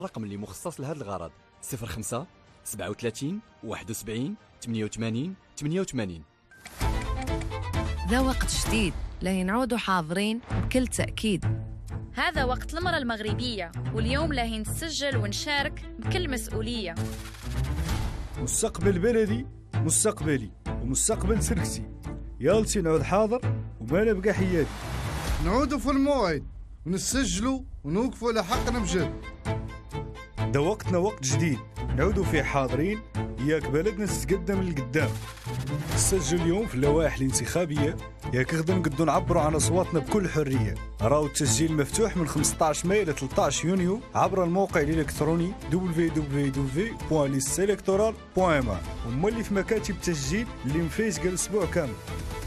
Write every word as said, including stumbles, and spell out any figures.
الرقم اللي مخصص لهذا الغرض صفر خمسة سبعة وثلاثين واحد وسبعين ثمانية وثمانين ثمانية وثمانين. ذا وقت جديد لا نعودوا حاضرين بكل تأكيد. هذا وقت المرأة المغربية، واليوم لا نسجل ونشارك بكل مسؤولية. مستقبل بلدي مستقبلي ومستقبل سركسي، يالتي نعود حاضر وما نبقى حياتي. نعودوا في الموعد ونسجلوا ونوقفوا على حقنا بجد. ده وقتنا وقت جديد نعودوا فيه حاضرين، ياك بلدنا تتقدم للقدام. نسجل اليوم في اللوائح الانتخابية، ياك غدا نقدروا نعبروا عن أصواتنا بكل حرية. راهو التسجيل مفتوح من خمسة عشر ماي إلى ثلاثة عشر يونيو عبر الموقع الإلكتروني دبليو دبليو دبليو بوان ليست إلكتورال بوان إم. وما اللي في مكاتب التسجيل اللي مفيش قال أسبوع كامل.